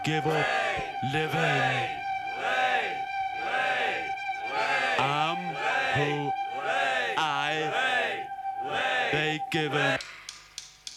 give up living. I'm who I they given.